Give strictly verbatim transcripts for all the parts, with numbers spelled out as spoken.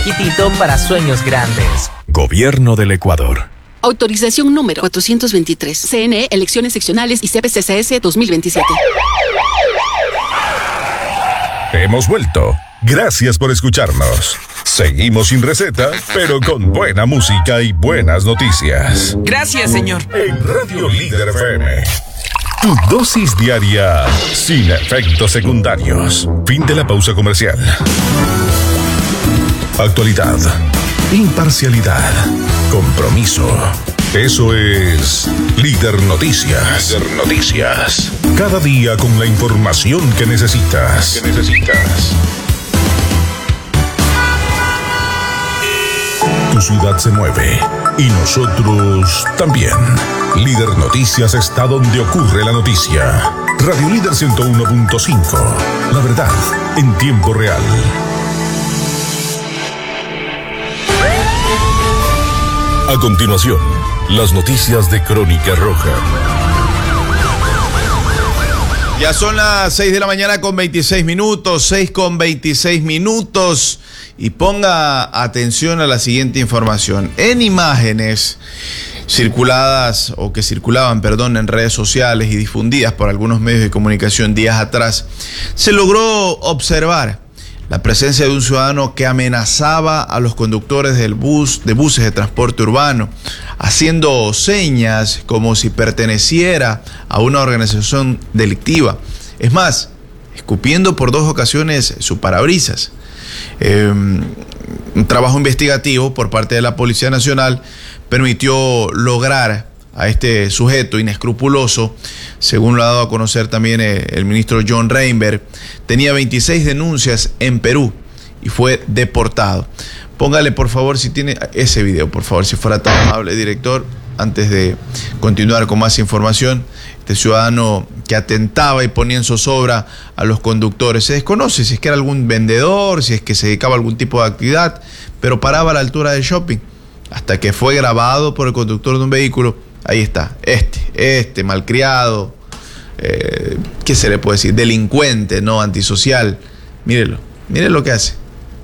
chiquitito para sueños grandes. Gobierno del Ecuador. Autorización número cuatrocientos veintitrés. C N E, elecciones seccionales y C P C C S dos mil veintisiete. Hemos vuelto. Gracias por escucharnos. Seguimos sin receta, pero con buena música y buenas noticias. Gracias, señor. En Radio Líder F M. Tu dosis diaria sin efectos secundarios. Fin de la pausa comercial. Actualidad. Imparcialidad. Compromiso. Eso es Líder Noticias. Líder Noticias. Cada día con la información que necesitas. Que necesitas. Tu ciudad se mueve y nosotros también. Líder Noticias está donde ocurre la noticia. Radio Líder ciento uno punto cinco. La verdad en tiempo real. A continuación, las noticias de Crónica Roja. Ya son las seis de la mañana con veintiséis minutos, seis con veintiséis minutos. Y ponga atención a la siguiente información. En imágenes circuladas o que circulaban, perdón, en redes sociales y difundidas por algunos medios de comunicación días atrás, se logró observar la presencia de un ciudadano que amenazaba a los conductores del bus, de buses de transporte urbano, haciendo señas como si perteneciera a una organización delictiva. Es más, escupiendo por dos ocasiones su parabrisas. Eh, un trabajo investigativo por parte de la Policía Nacional permitió lograr a este sujeto inescrupuloso, según lo ha dado a conocer también el ministro John Reinberg. Tenía veintiséis denuncias en Perú y fue deportado. Póngale por favor si tiene ese video, por favor, si fuera tan amable, director, antes de continuar con más información. Este ciudadano que atentaba y ponía en zozobra a los conductores. Se desconoce si es que era algún vendedor, si es que se dedicaba a algún tipo de actividad, pero paraba a la altura del shopping, hasta que fue grabado por el conductor de un vehículo. Ahí está, este, este malcriado, eh, ¿qué se le puede decir? Delincuente, ¿no? Antisocial. Mírelo, mírelo lo que hace.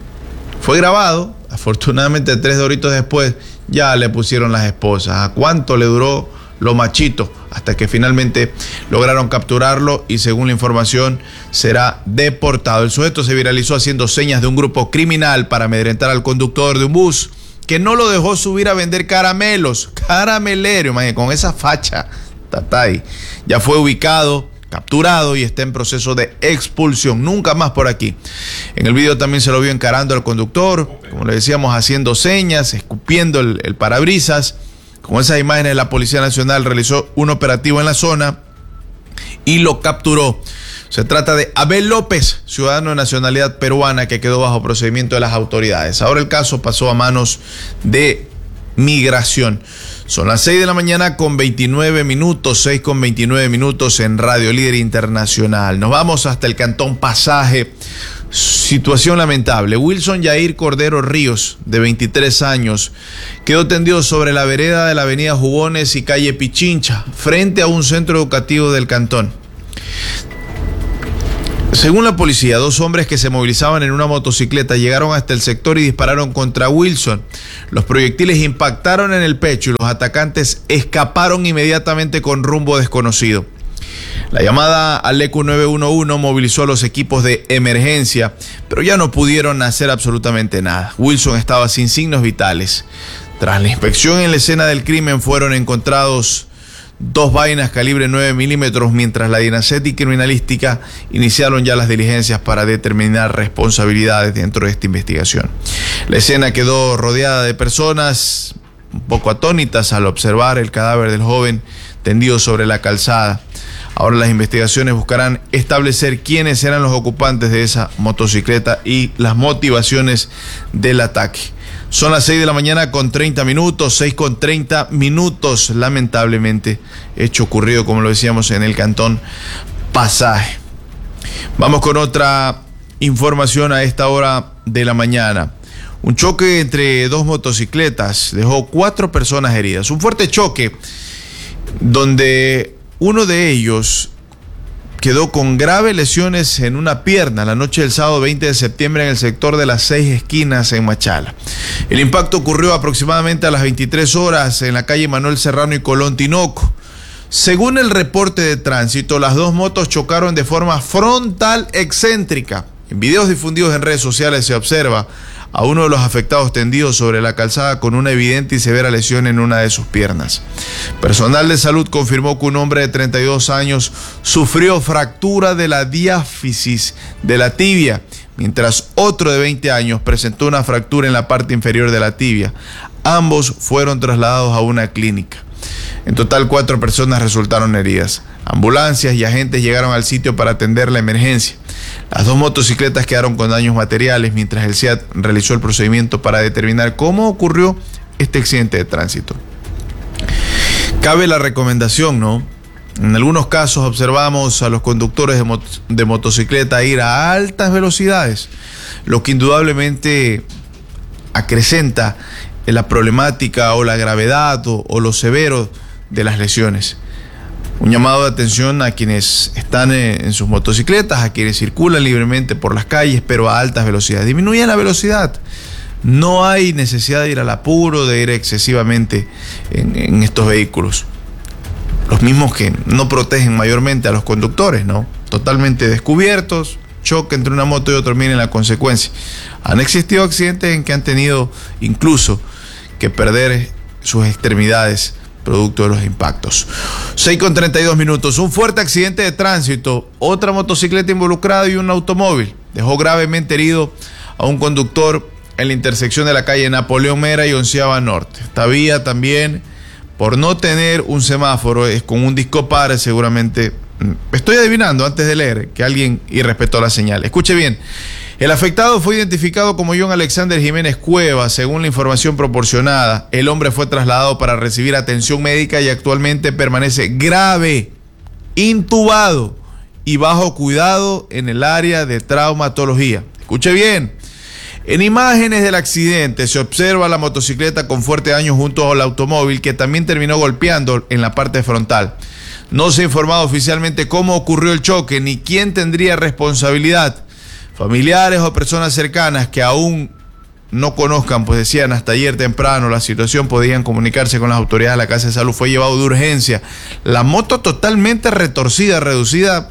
Fue grabado, afortunadamente tres doritos después ya le pusieron las esposas. ¿A cuánto le duró lo machito? Hasta que finalmente lograron capturarlo y, según la información, será deportado. El sujeto se viralizó haciendo señas de un grupo criminal para amedrentar al conductor de un bus que no lo dejó subir a vender caramelos. Caramelero, imagínate, con esa facha. Tatay. Ya fue ubicado, capturado y está en proceso de expulsión. Nunca más por aquí. En el video también se lo vio encarando al conductor, como le decíamos, haciendo señas, escupiendo el, el parabrisas. Con esas imágenes, la Policía Nacional realizó un operativo en la zona y lo capturó. Se trata de Abel López, ciudadano de nacionalidad peruana que quedó bajo procedimiento de las autoridades. Ahora el caso pasó a manos de Migración. Son las seis de la mañana con veintinueve minutos, seis con veintinueve minutos en Radio Líder Internacional. Nos vamos hasta el Cantón Pasaje. Situación lamentable. Wilson Yair Cordero Ríos, de veintitrés años, quedó tendido sobre la vereda de la avenida Jugones y calle Pichincha, frente a un centro educativo del cantón. Según la policía, dos hombres que se movilizaban en una motocicleta llegaron hasta el sector y dispararon contra Wilson. Los proyectiles impactaron en el pecho y los atacantes escaparon inmediatamente con rumbo desconocido. La llamada al E Q nueve uno uno movilizó a los equipos de emergencia, pero ya no pudieron hacer absolutamente nada. Wilson estaba sin signos vitales. Tras la inspección en la escena del crimen fueron encontrados dos vainas calibre nueve milímetros, mientras la DINASET y Criminalística iniciaron ya las diligencias para determinar responsabilidades dentro de esta investigación. La escena quedó rodeada de personas un poco atónitas al observar el cadáver del joven tendido sobre la calzada. Ahora las investigaciones buscarán establecer quiénes eran los ocupantes de esa motocicleta y las motivaciones del ataque. Son las seis de la mañana con treinta minutos, seis con treinta minutos, lamentablemente, hecho ocurrido, como lo decíamos, en el Cantón Pasaje. Vamos con otra información a esta hora de la mañana. Un choque entre dos motocicletas dejó cuatro personas heridas. Un fuerte choque donde uno de ellos quedó con graves lesiones en una pierna la noche del sábado veinte de septiembre en el sector de las seis esquinas en Machala. El impacto ocurrió aproximadamente a las veintitrés horas en la calle Manuel Serrano y Colón Tinoco. Según el reporte de tránsito, las dos motos chocaron de forma frontal excéntrica. En videos difundidos en redes sociales se observa a uno de los afectados tendido sobre la calzada con una evidente y severa lesión en una de sus piernas. Personal de salud confirmó que un hombre de treinta y dos años sufrió fractura de la diáfisis de la tibia, mientras otro de veinte años presentó una fractura en la parte inferior de la tibia. Ambos fueron trasladados a una clínica. En total, cuatro personas resultaron heridas. Ambulancias y agentes llegaron al sitio para atender la emergencia. Las dos motocicletas quedaron con daños materiales, mientras el C I A T realizó el procedimiento para determinar cómo ocurrió este accidente de tránsito. Cabe la recomendación, ¿no? En algunos casos observamos a los conductores de, mot de motocicleta ir a altas velocidades, lo que indudablemente acrecenta la problemática o la gravedad o, o lo severo de las lesiones. Un llamado de atención a quienes están en sus motocicletas, a quienes circulan libremente por las calles, pero a altas velocidades. Disminuyan la velocidad. No hay necesidad de ir al apuro, de ir excesivamente en, en estos vehículos. Los mismos que no protegen mayormente a los conductores, ¿no? Totalmente descubiertos, choque entre una moto y otra, miren la consecuencia. Han existido accidentes en que han tenido incluso que perder sus extremidades producto de los impactos. seis con treinta y dos minutos. Un fuerte accidente de tránsito. Otra motocicleta involucrada y un automóvil. Dejó gravemente herido a un conductor en la intersección de la calle Napoleón Mera y Onceava Norte. Esta vía también, por no tener un semáforo, es con un disco par, seguramente. Estoy adivinando antes de leer que alguien irrespetó la señal. Escuche bien. El afectado fue identificado como John Alexander Jiménez Cuevas. Según la información proporcionada, el hombre fue trasladado para recibir atención médica y actualmente permanece grave, intubado y bajo cuidado en el área de traumatología. Escuche bien. En imágenes del accidente se observa la motocicleta con fuerte daño junto al automóvil, que también terminó golpeando en la parte frontal. No se ha informado oficialmente cómo ocurrió el choque ni quién tendría responsabilidad. Familiares o personas cercanas que aún no conozcan, pues decían hasta ayer temprano la situación, podían comunicarse con las autoridades de la Casa de Salud. Fue llevado de urgencia. La moto totalmente retorcida, reducida,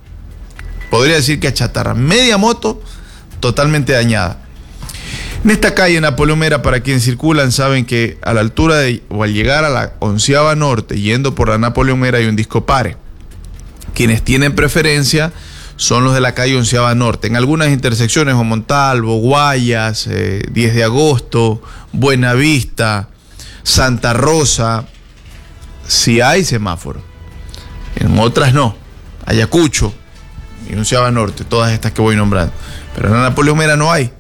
podría decir que achatarra. Media moto totalmente dañada. En esta calle Napoleón Mera, para quienes circulan, saben que a la altura de, o al llegar a la Onceava Norte, yendo por la Napoleón Mera, hay un disco pare. Quienes tienen preferencia son los de la calle Onceava Norte. En algunas intersecciones, o Montalvo, Guayas, eh, diez de agosto, Buenavista, Santa Rosa, sí hay semáforo. En otras no. Ayacucho y Onceava Norte, todas estas que voy nombrando. Pero en la Napoleón Mera no hay.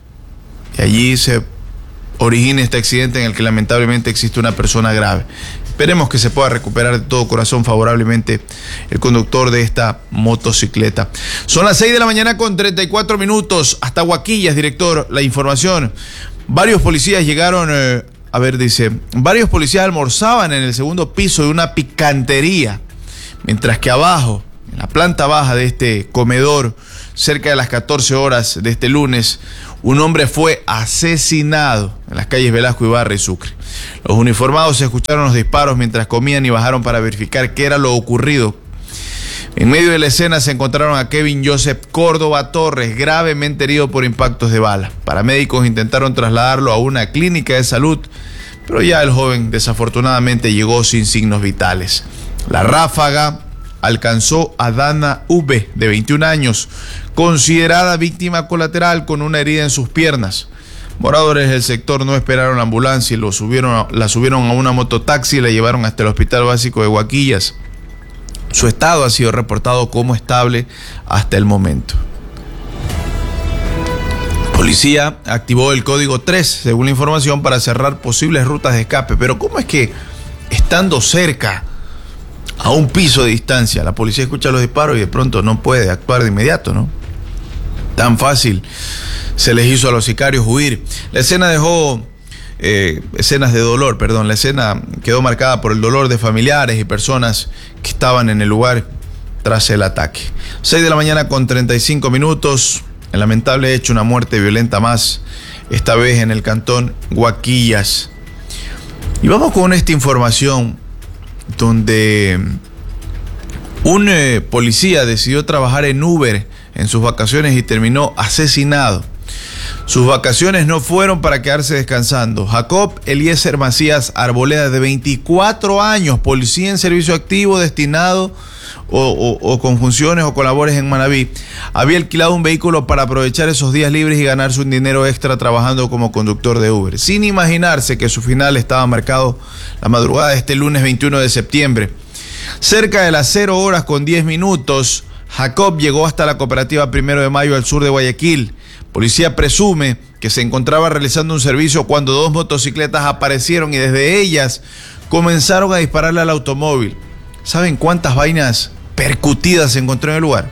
Y allí se origina este accidente en el que lamentablemente existe una persona grave. Esperemos que se pueda recuperar de todo corazón favorablemente el conductor de esta motocicleta. Son las seis de la mañana con treinta y cuatro minutos. Hasta Huaquillas, director, la información. Varios policías llegaron, eh, a ver, dice, varios policías almorzaban en el segundo piso de una picantería, mientras que abajo, en la planta baja de este comedor, cerca de las catorce horas de este lunes, un hombre fue asesinado en las calles Velasco Ibarra y Sucre. Los uniformados escucharon los disparos mientras comían y bajaron para verificar qué era lo ocurrido. En medio de la escena se encontraron a Kevin Joseph Córdoba Torres, gravemente herido por impactos de bala. Paramédicos intentaron trasladarlo a una clínica de salud, pero ya el joven desafortunadamente llegó sin signos vitales. La ráfaga alcanzó a Dana V, de veintiún años, considerada víctima colateral con una herida en sus piernas. Moradores del sector no esperaron la ambulancia y lo subieron, la subieron a una mototaxi y la llevaron hasta el Hospital Básico de Huaquillas. Su estado ha sido reportado como estable hasta el momento. Policía activó el código tres, según la información, para cerrar posibles rutas de escape. Pero ¿cómo es que, estando cerca, a un piso de distancia, la policía escucha los disparos y de pronto no puede actuar de inmediato, ¿no? Tan fácil se les hizo a los sicarios huir. La escena dejó eh, escenas de dolor, perdón, la escena quedó marcada por el dolor de familiares y personas que estaban en el lugar. tras el ataque. seis de la mañana con treinta y cinco minutos. El lamentable hecho, una muerte violenta más, esta vez en el cantón Guaquillas. Y vamos con esta información donde un eh, policía decidió trabajar en Uber en sus vacaciones y terminó asesinado. Sus vacaciones no fueron para quedarse descansando. Jacob Eliezer Macías Arboleda, de veinticuatro años, policía en servicio activo destinado o, o, o con funciones o con labores en Manabí, había alquilado un vehículo para aprovechar esos días libres y ganarse un dinero extra trabajando como conductor de Uber, sin imaginarse que su final estaba marcado la madrugada de este lunes veintiuno de septiembre. Cerca de las cero horas con diez minutos, Jacob llegó hasta la cooperativa Primero de Mayo al sur de Guayaquil. Policía presume que se encontraba realizando un servicio cuando dos motocicletas aparecieron y desde ellas comenzaron a dispararle al automóvil. ¿Saben cuántas vainas percutidas se encontró en el lugar?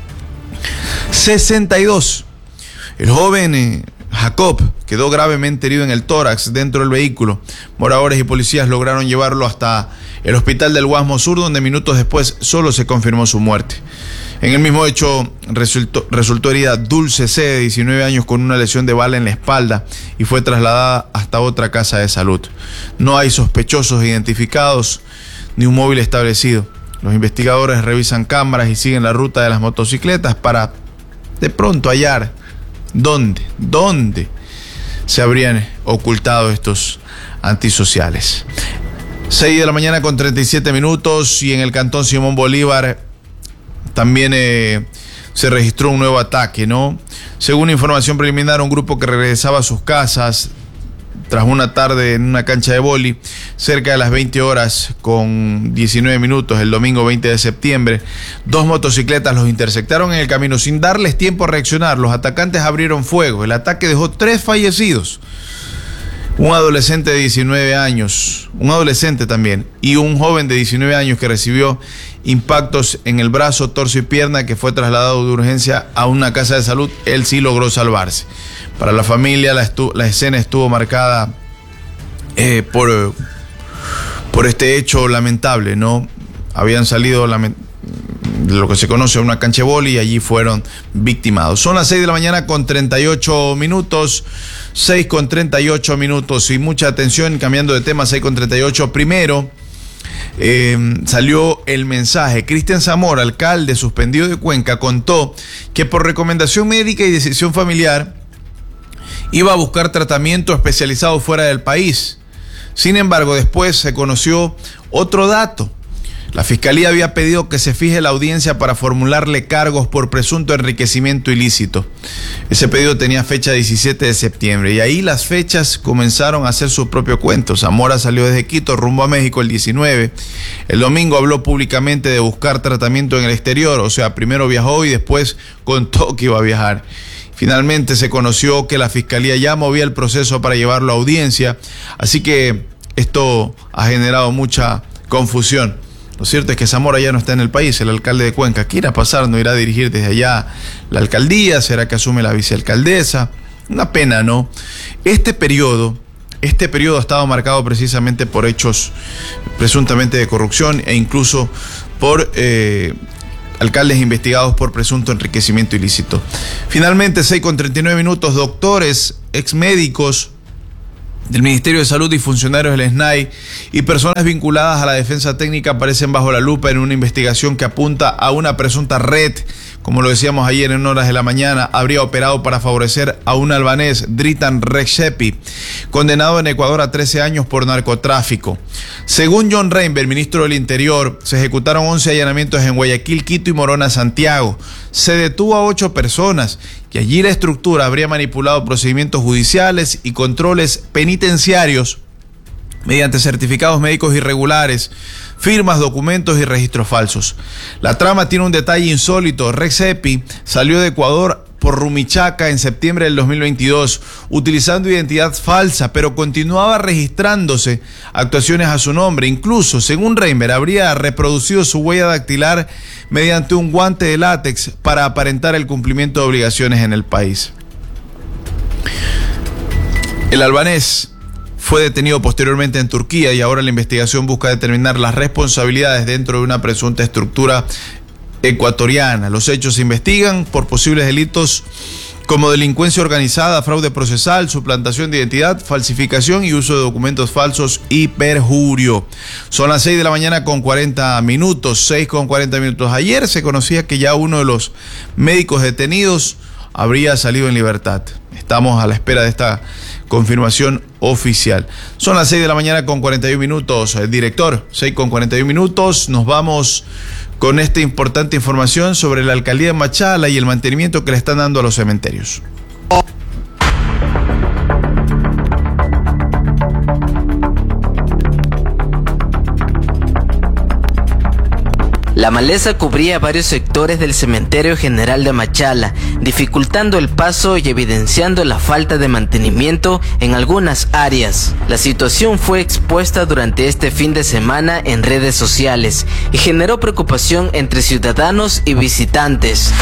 sesenta y dos. El joven eh, Jacob quedó gravemente herido en el tórax dentro del vehículo. Moradores y policías lograron llevarlo hasta el hospital del Guasmo Sur, donde minutos después solo se confirmó su muerte. En el mismo hecho resultó, resultó herida Dulce C, de diecinueve años, con una lesión de bala en la espalda y fue trasladada hasta otra casa de salud. No hay sospechosos identificados ni un móvil establecido. Los investigadores revisan cámaras y siguen la ruta de las motocicletas para de pronto hallar dónde, dónde se habrían ocultado estos antisociales. seis de la mañana con treinta y siete minutos y en el cantón Simón Bolívar también eh, se registró un nuevo ataque, ¿no? Según información preliminar, un grupo que regresaba a sus casas tras una tarde en una cancha de vóley, cerca de las veinte horas con diecinueve minutos, el domingo veinte de septiembre, dos motocicletas los interceptaron en el camino sin darles tiempo a reaccionar. Los atacantes abrieron fuego. El ataque dejó tres fallecidos. Un adolescente de diecinueve años, un adolescente también, y un joven de diecinueve años que recibió impactos en el brazo, torso y pierna, que fue trasladado de urgencia a una casa de salud. Él sí logró salvarse. Para la familia, la, estu- la escena estuvo marcada eh, por, por este hecho lamentable, ¿no? Habían salido lament- de lo que se conoce una cancha de vóley y allí fueron victimados. Son las seis de la mañana con treinta y ocho minutos. seis con treinta y ocho minutos y mucha atención, cambiando de tema, seis con treinta y ocho. Primero, eh, salió el mensaje. Cristian Zamora, alcalde suspendido de Cuenca, contó que por recomendación médica y decisión familiar iba a buscar tratamiento especializado fuera del país. Sin embargo, después se conoció otro dato. La Fiscalía había pedido que se fije la audiencia para formularle cargos por presunto enriquecimiento ilícito. Ese pedido tenía fecha diecisiete de septiembre y ahí las fechas comenzaron a hacer su propio cuento. Zamora salió desde Quito rumbo a México el diecinueve. El domingo habló públicamente de buscar tratamiento en el exterior, o sea, primero viajó y después contó que iba a viajar. Finalmente se conoció que la Fiscalía ya movía el proceso para llevarlo a audiencia, así que esto ha generado mucha confusión. Lo cierto es que Zamora ya no está en el país, el alcalde de Cuenca. ¿Qué irá a pasar? ¿No irá a dirigir desde allá la alcaldía? ¿Será que asume la vicealcaldesa? Una pena, ¿no? Este periodo, este periodo ha estado marcado precisamente por hechos presuntamente de corrupción e incluso por eh, alcaldes investigados por presunto enriquecimiento ilícito. Finalmente, seis con treinta y nueve minutos, doctores, exmédicos del Ministerio de Salud y funcionarios del S N A I y personas vinculadas a la defensa técnica aparecen bajo la lupa en una investigación que apunta a una presunta red, como lo decíamos ayer en horas de la mañana, habría operado para favorecer a un albanés, Dritan Rexepi, condenado en Ecuador a trece años por narcotráfico. Según John Reinberg, ministro del Interior, se ejecutaron once allanamientos en Guayaquil, Quito y Morona, Santiago. Se detuvo a ocho personas y allí la estructura habría manipulado procedimientos judiciales y controles penitenciarios mediante certificados médicos irregulares, firmas, documentos y registros falsos. La trama tiene un detalle insólito. Rexepi salió de Ecuador por Rumichaca en septiembre del dos mil veintidós, utilizando identidad falsa, pero continuaba registrándose actuaciones a su nombre. Incluso, según Reimer, habría reproducido su huella dactilar mediante un guante de látex para aparentar el cumplimiento de obligaciones en el país. El albanés fue detenido posteriormente en Turquía y ahora la investigación busca determinar las responsabilidades dentro de una presunta estructura ecuatoriana. Los hechos se investigan por posibles delitos como delincuencia organizada, fraude procesal, suplantación de identidad, falsificación y uso de documentos falsos y perjurio. Son las seis de la mañana con cuarenta minutos, seis con cuarenta minutos. Ayer se conocía que ya uno de los médicos detenidos habría salido en libertad. Estamos a la espera de esta confirmación oficial. Son las seis de la mañana con cuarenta y uno minutos. El director, seis con cuarenta y uno minutos. Nos vamos con esta importante información sobre la alcaldía de Machala y el mantenimiento que le están dando a los cementerios. La maleza cubría varios sectores del Cementerio General de Machala, dificultando el paso y evidenciando la falta de mantenimiento en algunas áreas. La situación fue expuesta durante este fin de semana en redes sociales y generó preocupación entre ciudadanos y visitantes.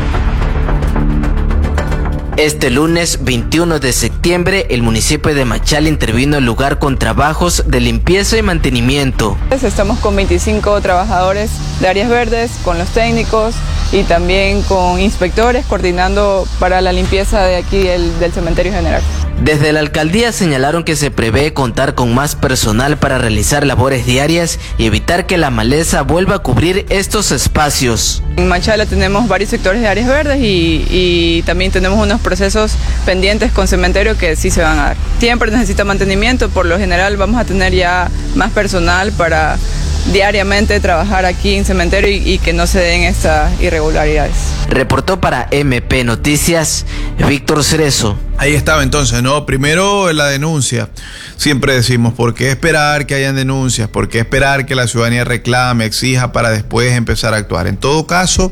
Este lunes veintiuno de septiembre, el municipio de Machala intervino el lugar con trabajos de limpieza y mantenimiento. Estamos con veinticinco trabajadores de áreas verdes, con los técnicos y también con inspectores coordinando para la limpieza de aquí del, del cementerio general. Desde la alcaldía señalaron que se prevé contar con más personal para realizar labores diarias y evitar que la maleza vuelva a cubrir estos espacios. En Machala tenemos varios sectores de áreas verdes y, y también tenemos unos procesos pendientes con cementerio que sí se van a dar. Siempre necesita mantenimiento, por lo general vamos a tener ya más personal para diariamente trabajar aquí en cementerio y, y que no se den estas irregularidades. Reportó para M P Noticias Víctor Cerezo. Ahí estaba entonces, ¿no? Primero la denuncia. Siempre decimos, ¿por qué esperar que hayan denuncias? ¿Por qué esperar que la ciudadanía reclame, exija para después empezar a actuar? En todo caso,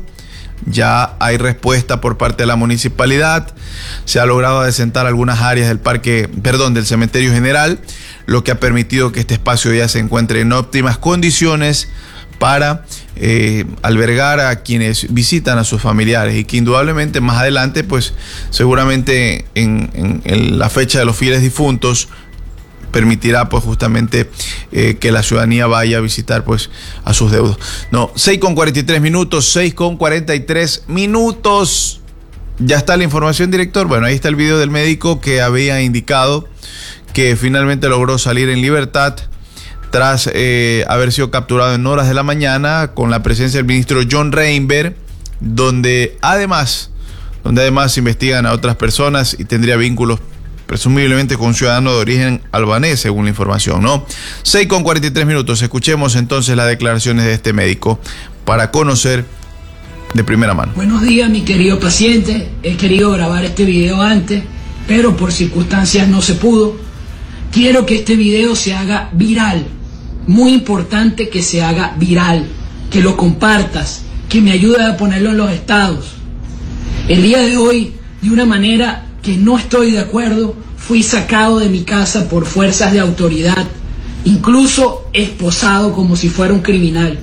ya hay respuesta por parte de la municipalidad. Se ha logrado adecentar algunas áreas del parque, perdón, del cementerio general, lo que ha permitido que este espacio ya se encuentre en óptimas condiciones para eh, albergar a quienes visitan a sus familiares y que indudablemente más adelante, pues seguramente en, en, en la fecha de los fieles difuntos permitirá pues justamente eh, que la ciudadanía vaya a visitar pues a sus deudos. No, seis con cuarenta y tres minutos, seis con cuarenta y tres minutos. Ya está la información, director. Bueno, ahí está el video del médico que había indicado que finalmente logró salir en libertad tras eh, haber sido capturado en horas de la mañana con la presencia del ministro John Reinberg, donde además, donde además investigan a otras personas y tendría vínculos presumiblemente con un ciudadano de origen albanés, según la información, ¿no? seis con cuarenta y tres minutos. Escuchemos entonces las declaraciones de este médico para conocer de primera mano. Buenos días, mi querido paciente. He querido grabar este video antes, pero por circunstancias no se pudo. Quiero que este video se haga viral. Muy importante que se haga viral, que lo compartas, que me ayudes a ponerlo en los estados. El día de hoy, de una manera que no estoy de acuerdo, fui sacado de mi casa por fuerzas de autoridad, incluso esposado como si fuera un criminal,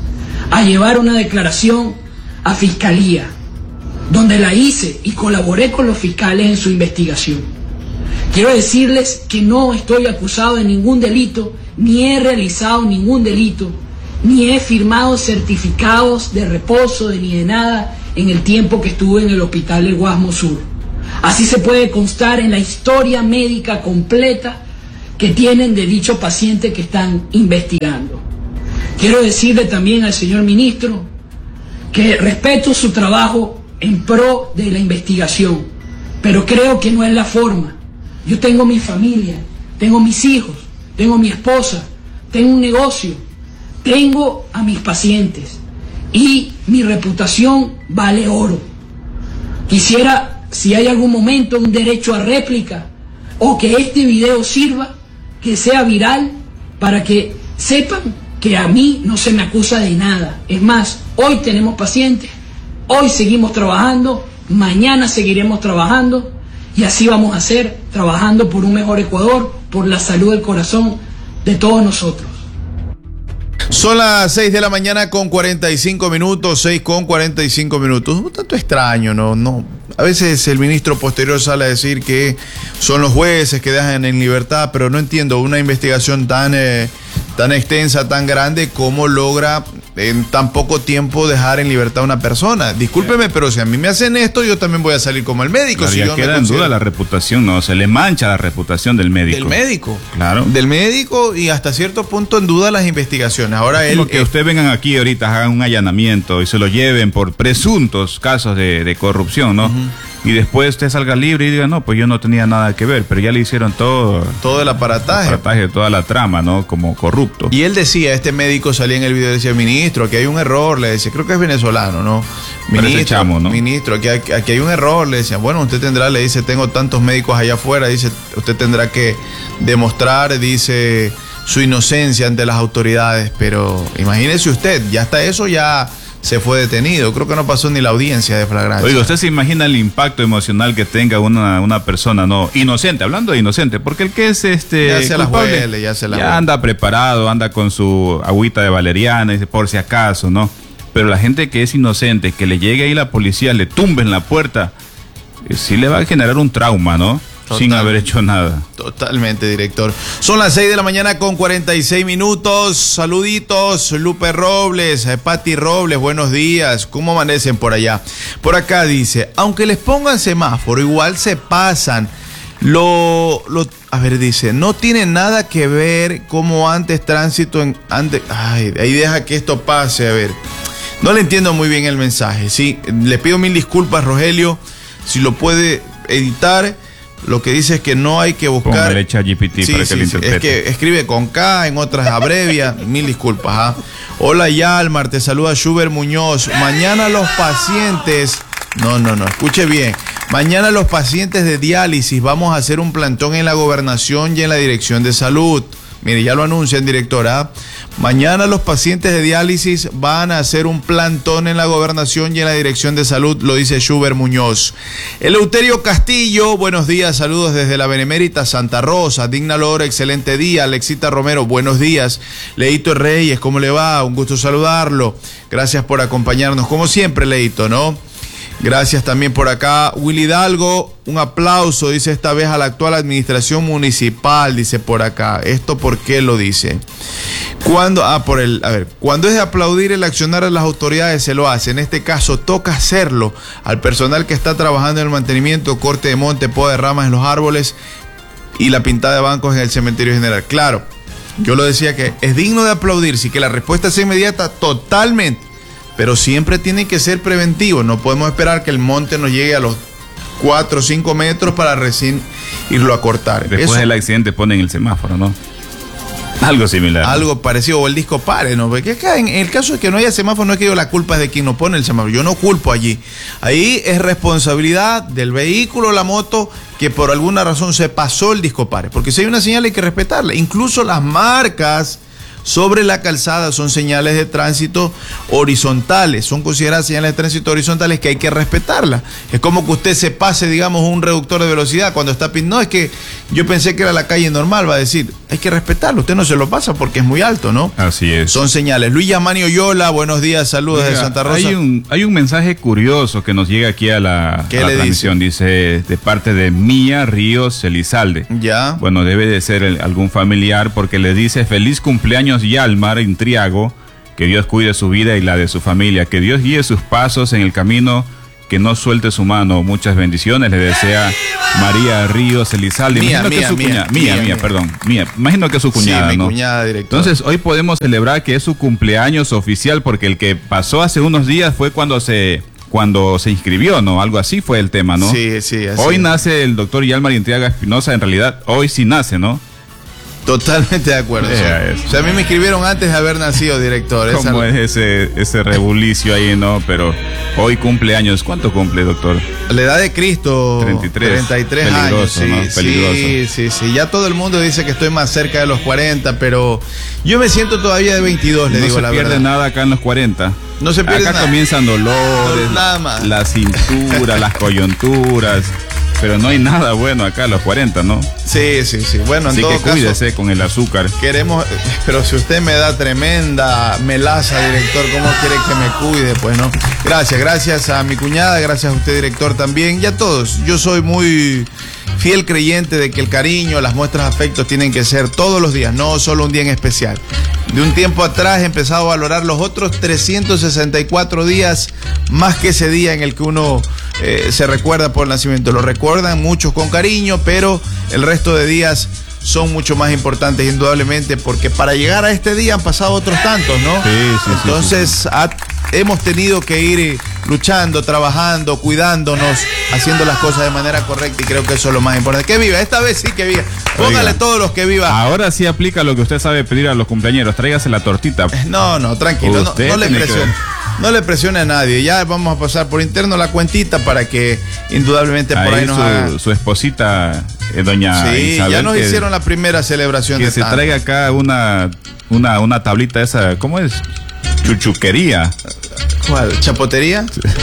a llevar una declaración a fiscalía, donde la hice y colaboré con los fiscales en su investigación. Quiero decirles que no estoy acusado de ningún delito, ni he realizado ningún delito, ni he firmado certificados de reposo de ni de nada en el tiempo que estuve en el hospital del Guasmo Sur. Así se puede constar en la historia médica completa que tienen de dicho paciente que están investigando. Quiero decirle también al señor ministro que respeto su trabajo en pro de la investigación, pero creo que no es la forma. Yo tengo mi familia, tengo mis hijos, tengo mi esposa, tengo un negocio, tengo a mis pacientes y mi reputación vale oro. Quisiera, si hay algún momento, un derecho a réplica o que este video sirva, que sea viral para que sepan que a mí no se me acusa de nada. Es más, hoy tenemos pacientes, hoy seguimos trabajando, mañana seguiremos trabajando y así vamos a hacer, trabajando por un mejor Ecuador, por la salud del corazón de todos nosotros. Son las seis de la mañana con cuarenta y cinco minutos, seis con cuarenta y cinco minutos. Un tanto extraño, ¿no? no A veces el ministro posterior sale a decir que son los jueces que dejan en libertad, pero no entiendo una investigación tan, eh, tan extensa, tan grande, cómo logra en tan poco tiempo dejar en libertad a una persona. Discúlpeme, pero si a mí me hacen esto, yo también voy a salir como el médico. Claro, si ya yo queda me en considero... duda la reputación, ¿no? Se le mancha la reputación del médico. Del médico. Claro. Del médico y hasta cierto punto en duda las investigaciones. Ahora es él... como que eh, ustedes vengan aquí ahorita, hagan un allanamiento y se lo lleven por presuntos casos de, de corrupción, ¿no? Uh-huh. Y después usted salga libre y diga, no, pues yo no tenía nada que ver, pero ya le hicieron todo... Todo el aparataje. El aparataje, toda la trama, ¿no? Como corrupto. Y él decía, este médico salía en el video y decía, ministro, aquí hay un error, le decía, creo que es venezolano, ¿no? Ministro, chamo, ¿no? ministro, aquí hay, aquí hay un error, le decía, bueno, usted tendrá, le dice, tengo tantos médicos allá afuera, dice, usted tendrá que demostrar, dice, su inocencia ante las autoridades, pero imagínese usted, ya hasta eso ya... se fue detenido, creo que no pasó ni la audiencia de flagrancia. Oiga, ¿usted se imagina el impacto emocional que tenga una, una persona no inocente, hablando de inocente? Porque el que es este ya se culpable, la huele, ya se la ya huele. anda preparado, anda con su agüita de valeriana, dice, por si acaso, ¿no? Pero la gente que es inocente, que le llegue ahí la policía, le tumbe en la puerta, eh, sí le va a generar un trauma, ¿no? Total, sin haber hecho nada. Totalmente, director. Son las seis de la mañana con cuarenta y seis minutos. Saluditos, Lupe Robles, eh, Pati Robles, buenos días. ¿Cómo amanecen por allá? Por acá dice, aunque les pongan semáforo, igual se pasan. Lo, lo, a ver, dice, no tiene nada que ver como antes tránsito en... Antes, ay, ahí deja que esto pase, a ver. No le entiendo muy bien el mensaje, sí. Le pido mil disculpas, Rogelio. Si lo puede editar... Lo que dice es que no hay que buscar... Póngale ChatGPT sí, para sí, que lo sí. interprete. Es que escribe con K, en otras abrevia. Mil disculpas. ¿ah? Hola, Yalmar, te saluda Schubert Muñoz. Mañana los pacientes... No, no, no, escuche bien. Mañana los pacientes de diálisis vamos a hacer un plantón en la gobernación y en la dirección de salud. Mire, ya lo anuncian, directora. Mañana los pacientes de diálisis van a hacer un plantón en la gobernación y en la dirección de salud, lo dice Schubert Muñoz. Eleuterio Castillo, buenos días, saludos desde la Benemérita Santa Rosa. Digna Lora, excelente día. Alexita Romero, buenos días. Leito Reyes, ¿cómo le va? Un gusto saludarlo. Gracias por acompañarnos, como siempre, Leito, ¿no? Gracias también por acá. Willy Hidalgo, un aplauso, dice esta vez a la actual administración municipal, dice por acá. ¿Esto por qué lo dice? Cuando, ah, por el, a ver, cuando es de aplaudir el accionar de las autoridades se lo hace. En este caso toca hacerlo al personal que está trabajando en el mantenimiento, corte de monte, poda de ramas en los árboles y la pintada de bancos en el cementerio general. Claro, yo lo decía que es digno de aplaudir, sí que la respuesta sea inmediata, totalmente. Pero siempre tiene que ser preventivo. No podemos esperar que el monte nos llegue a los cuatro o cinco metros para recién irlo a cortar. Después Eso, del accidente ponen el semáforo, ¿no? Algo similar. Algo parecido, o el disco pare, ¿no? Porque acá en el caso de que no haya semáforo, no es que yo la culpa es de quien no pone el semáforo. Yo no culpo allí. Ahí es responsabilidad del vehículo o la moto que por alguna razón se pasó el disco pare. Porque si hay una señal hay que respetarla. Incluso las marcas sobre la calzada son señales de tránsito horizontales, son consideradas señales de tránsito horizontales que hay que respetarlas. Es como que usted se pase, digamos, un reductor de velocidad cuando está pin... No, es que yo pensé que era la calle normal, va a decir, hay que respetarlo, usted no se lo pasa porque es muy alto, ¿no? Así es. Son señales. Luis Yamanio Yola, buenos días, saludos Oiga, de Santa Rosa. Hay un, hay un mensaje curioso que nos llega aquí a la, a ¿Qué la le transmisión, dice? dice, de parte de Mía Ríos Elizalde. Ya. Bueno, debe de ser el, algún familiar porque le dice, feliz cumpleaños Yalmar Intriago, que Dios cuide su vida y la de su familia, que Dios guíe sus pasos en el camino, que no suelte su mano. Muchas bendiciones, le desea María Ríos Elizalde. Mía, Imagino mía, que es su mía, cuñada, mía, mía, mía. mía, perdón, mía. Imagino que es su cuñada, sí, mi ¿no? cuñada, director. Entonces, hoy podemos celebrar que es su cumpleaños oficial, porque el que pasó hace unos días fue cuando se cuando se inscribió, ¿no? Algo así fue el tema, ¿no? Sí, sí, así Hoy es. nace el doctor Yalmar Intriaga Espinosa, en realidad, hoy sí nace, ¿no? Totalmente de acuerdo. Ea, sí. eso. O sea, a mí me escribieron antes de haber nacido, director. Esa- ¿Cómo es ese, ese rebulicio ahí, no? Pero hoy cumple años. ¿Cuánto cumple, doctor? La edad de Cristo, treinta y tres. treinta y tres años. Peligroso, Sí, ¿no? Peligroso. sí, sí, sí. Ya todo el mundo dice que estoy más cerca de los cuarenta, pero yo me siento todavía de veintidós, le no digo se la pierde verdad. nada acá en los cuarenta. No se pierde acá nada. comienzan dolores, No, nada más. la cintura, las coyunturas. Pero no hay nada bueno acá a los cuarenta, ¿no? Sí, sí, sí. Bueno, en Así todo que caso, cuídese con el azúcar. queremos, pero si usted me da tremenda melaza, director, ¿cómo quiere que me cuide? Pues no. Gracias, gracias a mi cuñada, gracias a usted, director, también, y a todos. Yo soy muy fiel creyente de que el cariño, las muestras de afecto tienen que ser todos los días, no solo un día en especial. de un tiempo atrás he empezado a valorar los otros trescientos sesenta y cuatro días más que ese día en el que uno eh, se recuerda por el nacimiento. Lo recuerdan muchos con cariño, pero el resto de días son mucho más importantes indudablemente, porque para llegar a este día han pasado otros tantos, ¿no? Sí, sí, Entonces sí, sí. Ha, hemos tenido que ir luchando, trabajando, cuidándonos, haciendo las cosas de manera correcta, y creo que eso es lo más importante. Que viva, esta vez sí que viva. Póngale Oiga, todos los que vivan. Ahora sí aplica lo que usted sabe pedir a los cumpleañeros. Tráigase la tortita. No, no, tranquilo, no, Usted no le tiene que presione. No le presione a nadie. Ya vamos a pasar por interno la cuentita para que indudablemente por ahí, Ahí nos su, haga... su esposita, eh, doña Sí, Isabel, ya nos que, hicieron la primera celebración que de se tanto. traiga acá una, una, una tablita esa, ¿cómo es? Chuchuquería. ¿Cuál? ¿Chapotería?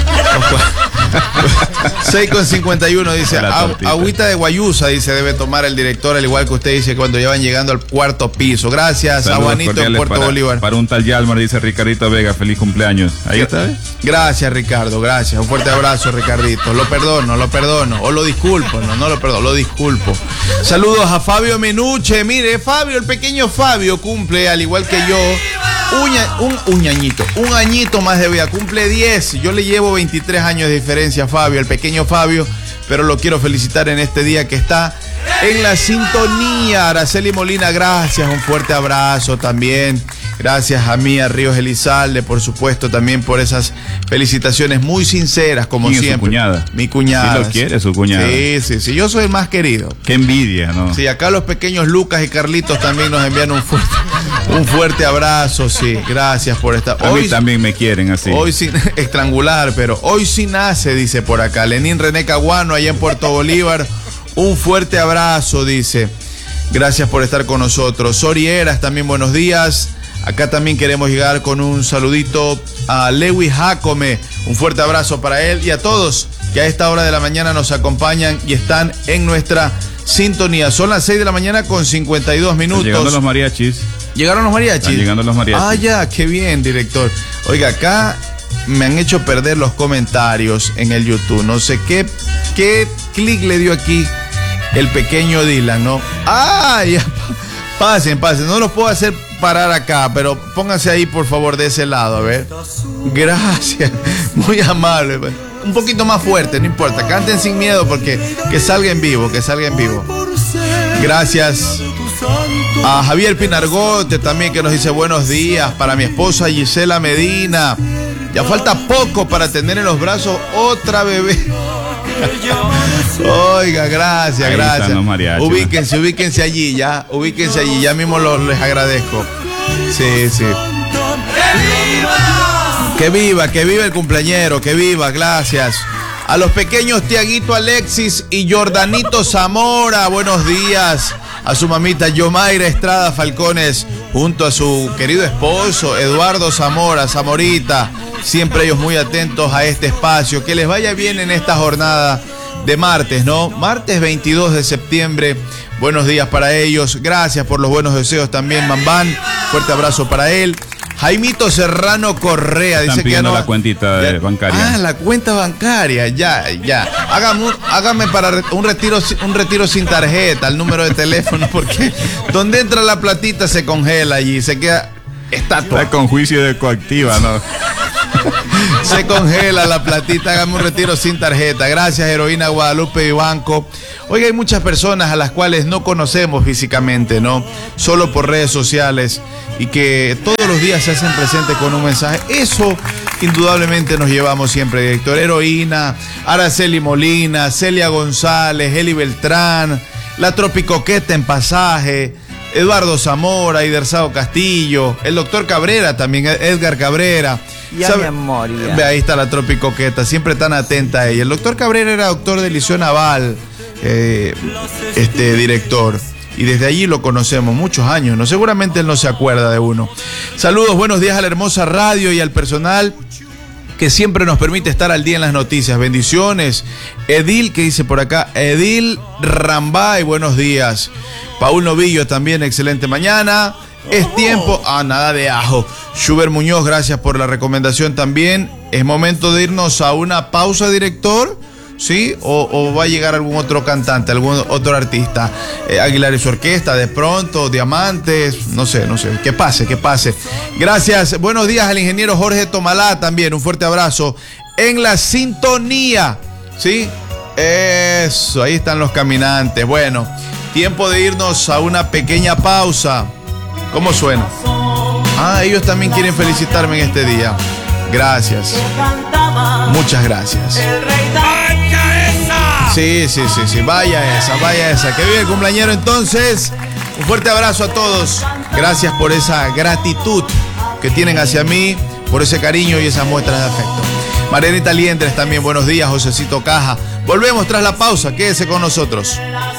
seis con cincuenta y uno dice, La "Agu- tortita. agüita de guayusa", dice, debe tomar el director, al igual que usted dice, cuando ya van llegando al cuarto piso. Gracias, Saludos a Juanito en cordiales Puerto para, Bolívar. Para un tal Yalmar, dice Ricardito Vega, feliz cumpleaños. Ahí está, ¿eh? Gracias, Ricardo, gracias. Un fuerte abrazo, Ricardito. Lo perdono, lo perdono. O lo disculpo, no, no lo perdono, lo disculpo. Saludos a Fabio Menuche. Mire, Fabio, el pequeño Fabio cumple, al igual que yo, uña, un uñañito, un añito más de vida. Cumple diez. Yo le llevo veintitrés años de diferencia a Fabio, el pequeño Fabio, pero lo quiero felicitar en este día que está en la sintonía. Araceli Molina, gracias. Un fuerte abrazo también. Gracias a Mía Ríos Elizalde, por supuesto, también por esas felicitaciones muy sinceras, como ¿Quién es su siempre. cuñada? Mi cuñada. Sí lo quiere, su cuñada. Sí, sí, sí. Yo soy el más querido. Qué envidia, ¿no? Sí, acá los pequeños Lucas y Carlitos también nos envían un fuerte, un fuerte abrazo. Sí, gracias por estar. A mí también me quieren así. Hoy sí, estrangular, pero hoy sí nace, dice por acá. Lenín René Caguano, allá en Puerto Bolívar. Un fuerte abrazo, dice. Gracias por estar con nosotros. Sori Eras, también buenos días. Acá también queremos llegar con un saludito a Lewis Jacome. Un fuerte abrazo para él y a todos que a esta hora de la mañana nos acompañan y están en nuestra sintonía. Son las seis de la mañana con cincuenta y dos minutos. Están llegando los mariachis. ¿Llegaron los mariachis? Están llegando los mariachis. Ah, ya, qué bien, director. Oiga, acá me han hecho perder los comentarios en el YouTube. No sé qué, qué clic le dio aquí el pequeño Dylan, ¿no? Ah, ya. Pasen, pasen. No los puedo hacer parar acá, pero pónganse ahí, por favor, de ese lado, a ver. Gracias. Muy amable. Un poquito más fuerte, no importa. Canten sin miedo porque que salga en vivo, que salga en vivo. Gracias a Javier Pinargote también, que nos dice buenos días. Para mi esposa Gisela Medina. Ya falta poco para tener en los brazos otra bebé. Oiga, gracias, Ahí gracias. están los mariachis, Ubíquense, ubíquense allí, ya. Ubíquense allí, ya mismo los, les agradezco. Sí, sí. Que viva, que viva el cumpleañero, que viva, gracias. A los pequeños Tiaguito Alexis y Jordanito Zamora, buenos días. A su mamita Yomaira Estrada Falcones, junto a su querido esposo Eduardo Zamora, Zamorita. Siempre ellos muy atentos a este espacio. Que les vaya bien en esta jornada de martes, ¿no? Martes veintidós de septiembre. Buenos días para ellos. Gracias por los buenos deseos también, Bambán. Fuerte abrazo para él. Jaimito Serrano Correa Están dice que ya pidiendo no, la cuentita ya- de bancaria. Ah, la cuenta bancaria, ya, ya. Hágame, un- hágame para re- un retiro, si- un retiro sin tarjeta, el número de teléfono, porque donde entra la platita se congela allí, se queda estatua. Está con juicio de coactiva, ¿no? Se congela la platita, hágame un retiro sin tarjeta. Gracias, Heroína Guadalupe y Banco. Oiga, hay muchas personas a las cuales no conocemos físicamente, ¿no? Solo por redes sociales, y que todos los días se hacen presentes con un mensaje. Eso indudablemente nos llevamos siempre, director. Heroína, Araceli Molina, Celia González, Eli Beltrán, la Tropicoqueta en Pasaje, Eduardo Zamora, Iderzado Castillo, el doctor Cabrera también, Edgar Cabrera. Ya, ¿Sabe? mi amor, ya. Ve, ahí está la Tropicoqueta, siempre tan atenta a ella. El doctor Cabrera era doctor de Liceo Naval, eh, este director, y desde allí lo conocemos muchos años, ¿no? Seguramente él no se acuerda de uno. Saludos, buenos días a la hermosa radio y al personal que siempre nos permite estar al día en las noticias. Bendiciones. Edil, que dice por acá, Edil Rambay, buenos días. Paul Novillo también, excelente mañana. Es tiempo, ah, nada de ajo. Schubert Muñoz, gracias por la recomendación también. Es momento de irnos a una pausa, director. ¿sí? O, o va a llegar algún otro cantante, algún otro artista. Eh, Aguilar y su orquesta, de pronto, Diamantes, no sé, no sé. Que pase, que pase. Gracias. Buenos días al ingeniero Jorge Tomalá también. Un fuerte abrazo. En la sintonía, ¿sí? Eso, ahí están los caminantes. Bueno, tiempo de irnos a una pequeña pausa. ¿Cómo suena? Ah, ellos también quieren felicitarme en este día. Gracias. Muchas gracias. Sí, sí, sí, sí. Vaya esa, vaya esa. Que vive el cumpleañero entonces. Un fuerte abrazo a todos. Gracias por esa gratitud que tienen hacia mí, por ese cariño y esas muestras de afecto. Marianita Liendres también, buenos días. Josecito Caja. Volvemos tras la pausa. Quédese con nosotros.